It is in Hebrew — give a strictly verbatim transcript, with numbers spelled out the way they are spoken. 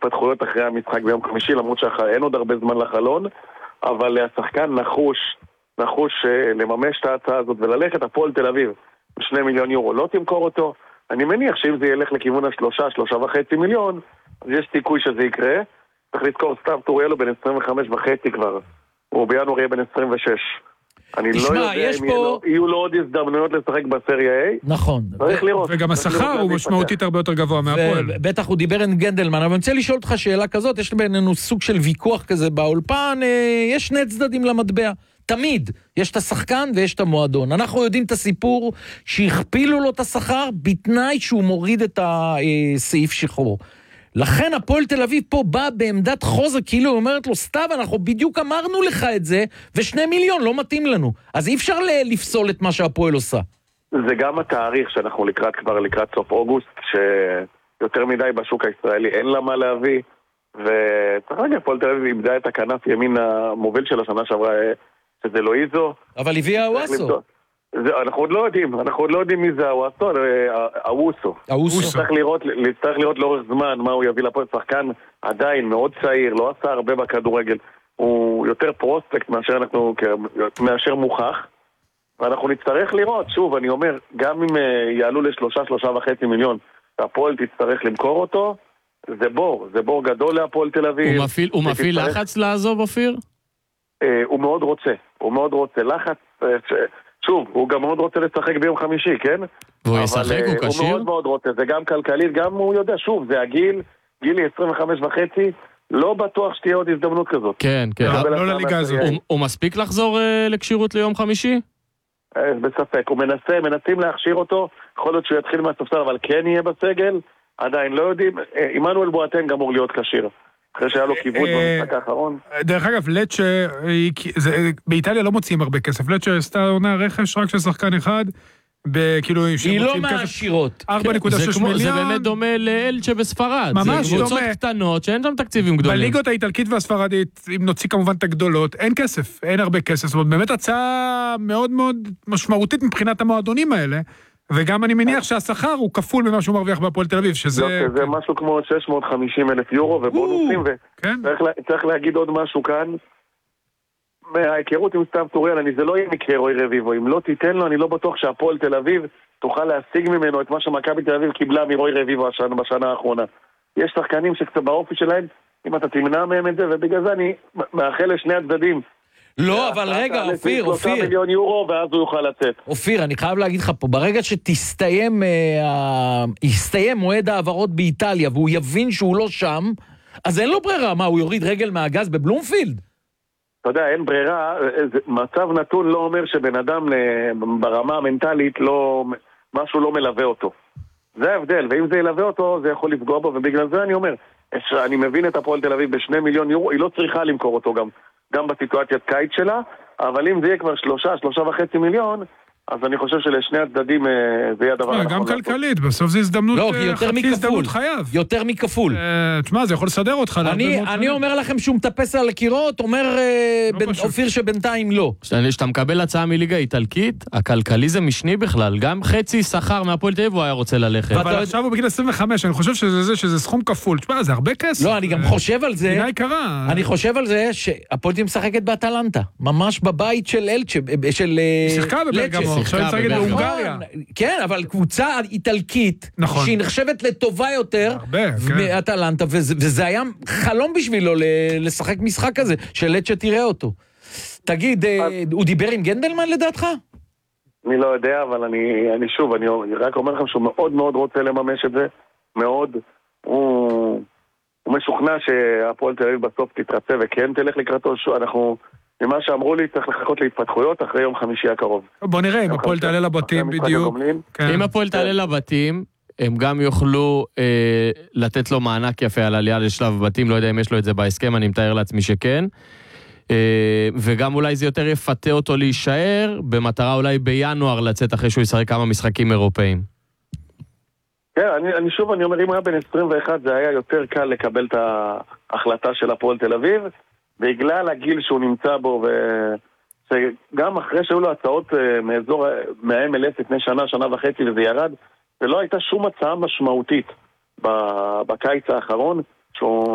התפתחויות אחרי המשחק ביום חמישי, למרות שאין עוד הרבה זמן לחלון, אבל השחקן נחוש, נחוש לממש את ההצעה הזאת וללכת. הפועל תל אביב בשני מיליון יורו לא תמכור אותו. אני מניח שאם זה ילך לכיוון השלושה, שלושה וחצי מיליון, אז יש סיכוי שזה יקרה. צריך לזכור, סתיו טוריאלו בן עשרים וחמש וחצי כבר, הוא בינואר יהיה בן עשרים ושש. אני לא יודע אם פה... יהיו לו עוד הזדמנויות לשחק בסריה A. נכון. צריך לראות. וגם השכר הוא משמעותית הרבה יותר גבוה מהפועל. בטח הוא דיבר עם גנדלמן, אבל אני רוצה לשאול אותך שאלה כזאת, יש בינינו סוג של ויכוח כזה באולפן, יש שני צדדים למטבע. תמיד יש את השחקן ויש את המועדון. אנחנו יודעים את הסיפור שהכפילו לו את השכר בתנאי שהוא מוריד את הסעיף שחרור. לכן הפועל תל אביב פה בא בעמדת חוזק, כאילו היא אומרת לו, סתיו, אנחנו בדיוק אמרנו לך את זה, ושני מיליון לא מתאים לנו. אז אי אפשר לפסול את מה שהפועל עושה. זה גם התאריך שאנחנו לקראת כבר לקראת סוף אוגוסט, שיותר מדי בשוק הישראלי אין לה מה להביא, וצריך להגיד, הפועל תל אביב איבדה את הכנף ימין המוביל של השנה שעברה, שזה לא איזו. אבל הביאה אוואסו. אנחנו עוד לא יודעים, אנחנו עוד לא יודעים מי זה הוואסו, הווסו. הווסו. צריך לראות, צריך לראות לאורך זמן מה הוא יביא לפה. שחקן עדיין מאוד צעיר, לא עשה הרבה בכדורגל. הוא יותר פרוספקט מאשר אנחנו, מאשר מוכח. ואנחנו נצטרך לראות, שוב, אני אומר, גם אם יעלו לשלושה, שלושה וחצי מיליון, והפועל תצטרך למכור אותו, זה בור, זה בור גדול להפועל תל אביב. הוא מפעיל לחץ לעזוב, אופיר? הוא מאוד רוצה, הוא מאוד רוצה לחץ, שוב, הוא גם מאוד רוצה לשחק ביום חמישי, כן? והוא ישחק, הוא קשיר? הוא מאוד מאוד רוצה, זה גם כלכלית, גם הוא יודע, שוב, זה הגיל, גילי עשרים וחמש וחצי, לא בטוח שתהיה עוד הזדמנות כזאת. כן, כן. לא לליגה הזו. הוא מספיק לחזור לקשירות ליום חמישי? בספק, הוא מנסה, מנסים להכשיר אותו, יכול להיות שהוא יתחיל מהספסל, אבל כן יהיה בסגל, עדיין לא יודעים, עמנואל בואטנג אמור להיות קשיר. אחרי שהיה לו כיבוד במשחק האחרון. דרך אגב, לצ'ה, באיטליה לא מוציאים הרבה כסף. לצ'ה עשתה עונה רכש רק של שחקן אחד, היא לא מהעשירות. ארבע נקודה שש מיליון. זה באמת דומה לאלצ'ה בספרד. ממש דומה. זה קבוצות קטנות שאין שם תקציבים גדולים. בליגות האיטלקית והספרדית, אם נוציא כמובן את הגדולות, אין כסף, אין הרבה כסף. זאת אומרת, באמת הצעה מאוד מאוד משמעותית מבחינת המועדונים האלה. וגם אני מניח שהשכר הוא כפול ממה שהוא מרוויח בהפועל תל אביב, שזה... זה משהו כמו שש מאות וחמישים אלף יורו ובונוסים, וצריך להגיד עוד משהו כאן, מההיכרות עם סתיו טוריאל, זה לא יהיה מקרה רוי רביבו, אם לא תיתן לו, אני לא בטוח שהפועל תל אביב תוכל להשיג ממנו את מה שמכבי תל אביב קיבלה מרוי רביבו בשנה האחרונה. יש שחקנים שקצת באופי שלהם, אם אתה תמנע מהם את זה, ובגלל זה אני מאחל לשני הצדדים, לא, אבל רגע, אופיר, אופיר. שלושה מיליון יורו, ואז הוא יוכל לצאת. אופיר, אני חייב להגיד לך פה, ברגע שתסתיים, יסתיים מועד העברות באיטליה, והוא יבין שהוא לא שם, אז אין לו ברירה, מה, הוא יוריד רגל מהגז בבלומפילד? אתה יודע, אין ברירה, מצב נתון לא אומר שבן אדם ברמה המנטלית, משהו לא מלווה אותו. זה ההבדל, ואם זה ילווה אותו, זה יכול לפגוע בו, ובגלל זה אני אומר, אני מבין את הפועל תל אביב בשני מיליון יורו, היא לא צריכה למכור אותו גם. גם בסיטואציית קיץ שלה, אבל אם זה יהיה כבר שלושה, שלושה וחצי מיליון, אז אני חושב שלשני הצדדים זה יהיה הדבר הנכון. גם כלכלית, בסוף זה הזדמנות, חצי הזדמנות חייב. יותר מכפול. תשמע, זה יכול לסדר אותך. אני אומר לכם שהוא מטפס על הקירות, אומר אופיר שבינתיים לא. כשאתה מקבל הצעה מליגה איטלקית, הכלכליזם משני בכלל, גם חצי שכר מהפועל תל אביב הוא היה רוצה ללכת. אבל עכשיו הוא בגיל עשרים וחמש, אני חושב שזה סכום כפול. תשמע, זה הרבה כסף. לא, אני גם חושב על זה. דינה יקרה. אני חושב על זה שהפועל תל אביב משחקת באטלנטה, ממש בבית של אלצ'ה, של שיחקה בברגמו. כן, אבל קבוצה איטלקית, שהיא נחשבת לטובה יותר מאטלנטה, וזה היה חלום בשבילו לשחק משחק כזה, שלט שתראה אותו. תגיד, הוא דיבר עם גנדלמן לדעתך? אני לא יודע, אבל אני שוב, אני רק אומר לכם שהוא מאוד מאוד רוצה לממש את זה, מאוד. הוא משוכנע שהפועל תל אביב בסוף תתרצה וכן תלך לקראתו, אנחנו... ממה שאמרו לי, צריך לחכות להתפתחויות אחרי יום חמישי הקרוב. בוא נראה, אם הפועל תעלה לבתים בדיוק. אם הפועל תעלה לבתים, הם גם יוכלו לתת לו מענק יפה על עלייה לשלב בתים, לא יודע אם יש לו את זה בהסכם, אני מתאר לעצמי שכן. וגם אולי זה יותר יפתה אותו להישאר, במטרה אולי בינואר לצאת אחרי שהוא ישחק כמה משחקים אירופאים. כן, אני שוב, אני אומר, אם היה בן עשרים ואחת, זה היה יותר קל לקבל את ההחלטה של הפועל תל אביב, בגלל הגיל שהוא נמצא בו, וגם אחרי שהיו לו הצעות מאזור, מה-אם אל אס לפני שנה, שנה וחצי, וזה ירד, ולא הייתה שום הצעה משמעותית בקיץ האחרון, שהוא